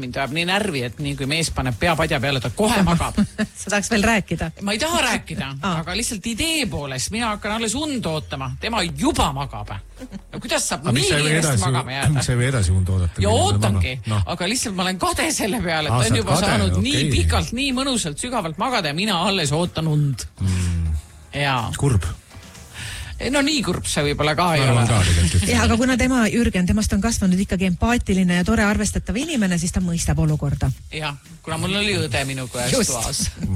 mind ajab nii närvi, et nii kui mees paneb pea padja peale, ta kohe magab. Sa tahaks veel rääkida? Ma ei taha rääkida, aga lihtsalt idee poolest mina hakkan alles und ootama. Tema juba magab. No, kuidas saab nii kiiresti magama jääda? Miks sa ei või edasi und oodata? Ja ootangi, aga lihtsalt ma olen kade selle peale, et ta on juba saanud nii pikalt, nii mõnusalt, sügavalt magada ja mina alles ootan und. Kurb. No nii kurb see võib-olla ka ei ole. Ja, aga kuna Jürgen, temast on kasvanud ikkagi empaatiline ja tore arvestatav inimene, siis ta mõistab olukorda. Ja, kuna mul oli õde minu kui toas.